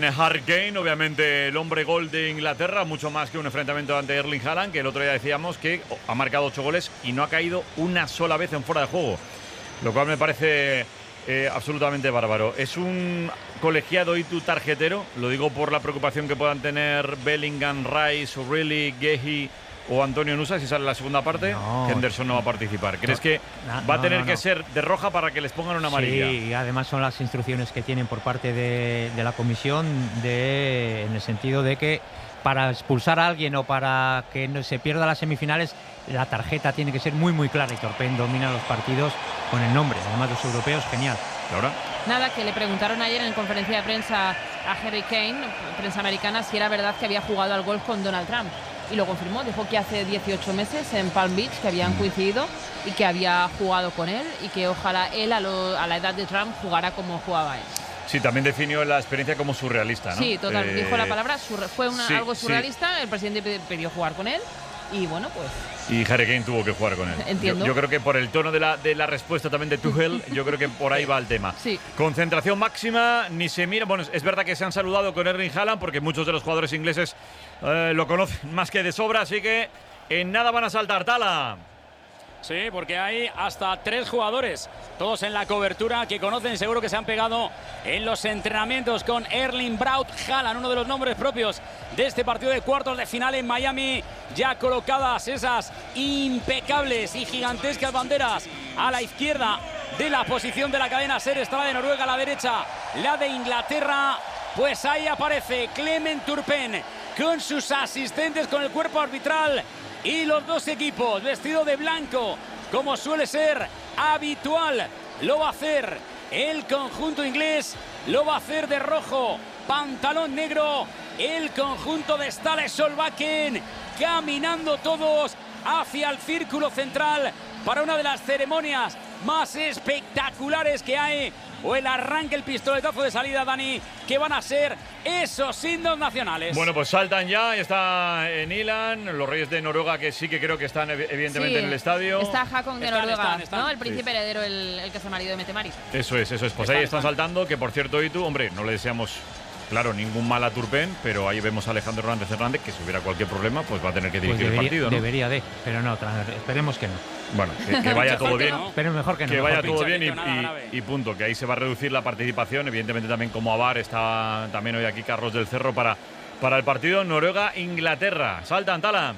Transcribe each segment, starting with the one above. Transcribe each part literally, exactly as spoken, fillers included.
Harry Kane, obviamente el hombre gol de Inglaterra, mucho más que un enfrentamiento ante Erling Haaland, que el otro día decíamos que ha marcado ocho goles y no ha caído una sola vez en fuera de juego, lo cual me parece eh, absolutamente bárbaro. Es un colegiado y tu tarjetero, lo digo por la preocupación que puedan tener Bellingham, Rice, O'Reilly, Guehi o Antonio Nusa si sale la segunda parte. No. Henderson no va a participar. ¿Crees no, que no, va a tener no, no, que no. ser de roja para que les pongan una amarilla? Sí, y además son las instrucciones que tienen por parte de, de la comisión de, en el sentido de que para expulsar a alguien o para que no se pierda las semifinales, la tarjeta tiene que ser muy muy clara, y Torpen domina los partidos con el nombre, además los europeos, genial. ¿Ahora? Nada, que le preguntaron ayer en conferencia de prensa a Harry Kane, prensa americana, si era verdad que había jugado al golf con Donald Trump. Y lo confirmó, dijo que hace dieciocho meses en Palm Beach que habían coincidido y que había jugado con él y que ojalá él a, lo, a la edad de Trump jugara como jugaba él. Sí, también definió la experiencia como surrealista, ¿no? Sí, total, eh, dijo la palabra, surre, fue una, sí, algo surrealista, sí. El presidente pidió jugar con él y bueno, pues... Y Harry Kane tuvo que jugar con él. Entiendo. Yo, yo creo que por el tono de la, de la respuesta también de Tuchel, yo creo que por ahí va el tema. Sí. Concentración máxima, ni se mira. Bueno, es verdad que se han saludado con Erling Haaland porque muchos de los jugadores ingleses eh, lo conocen más que de sobra, así que en nada van a saltar. Tala. Sí, porque hay hasta tres jugadores, todos en la cobertura, que conocen, seguro que se han pegado en los entrenamientos con Erling Braut Haaland, uno de los nombres propios de este partido de cuartos de final en Miami. Ya colocadas esas impecables y gigantescas banderas a la izquierda de la posición de la cadena SER, está la de Noruega, a la derecha la de Inglaterra. Pues ahí aparece Clement Turpen con sus asistentes, con el cuerpo arbitral. Y los dos equipos vestidos de blanco, como suele ser habitual. Lo va a hacer el conjunto inglés, lo va a hacer de rojo, pantalón negro, el conjunto de Ståle Solbakken, caminando todos hacia el círculo central para una de las ceremonias más espectaculares que hay, o el arranque, el pistoletazo de salida, Dani, que van a ser esos himnos nacionales. Bueno, pues saltan ya, está Nilan, los Reyes de Noruega, que sí que creo que están evidentemente sí, en el estadio. Está Hakon de están, Noruega, están, están. ¿no? El príncipe sí. heredero, el, el que es el marido de Mette-Marit. Eso es, eso es. Pues están, ahí están, están saltando, que por cierto, y tú, hombre, no le deseamos... Claro, ningún mal a Turpen, pero ahí vemos a Alejandro Hernández Hernández, que si hubiera cualquier problema, pues va a tener que dirigir pues debería, el partido, ¿no? Debería de, pero no, esperemos que no. Bueno, que, que vaya todo bien. No. Pero mejor que no. Que vaya todo bien y, y, y punto, que ahí se va a reducir la participación. Evidentemente también como Avar está también hoy aquí Carlos del Cerro para, para el partido Noruega-Inglaterra. Saltan, Tala.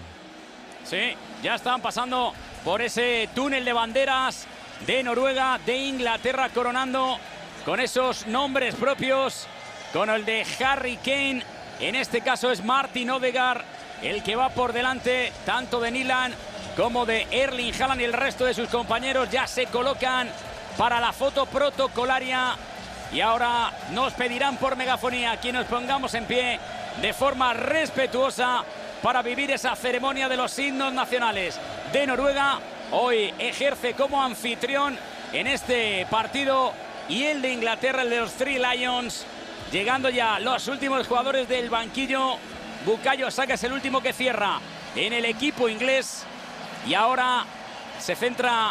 Sí, ya están pasando por ese túnel de banderas de Noruega, de Inglaterra, coronando con esos nombres propios. Con el de Harry Kane, en este caso es Martin Odegaard el que va por delante, tanto de Nilan como de Erling Haaland, y el resto de sus compañeros ya se colocan para la foto protocolaria. Y ahora nos pedirán por megafonía que nos pongamos en pie de forma respetuosa para vivir esa ceremonia de los himnos nacionales de Noruega. Hoy ejerce como anfitrión en este partido, y el de Inglaterra, el de los Three Lions. Llegando ya los últimos jugadores del banquillo. Bukayo Saka es el último que cierra en el equipo inglés. Y ahora se centra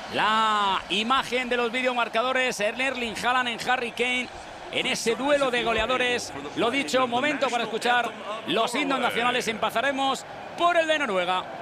la imagen de los videomarcadores en Erling Haaland, en Harry Kane, en ese duelo de goleadores. Lo dicho, momento para escuchar los himnos nacionales. Empezaremos por el de Noruega.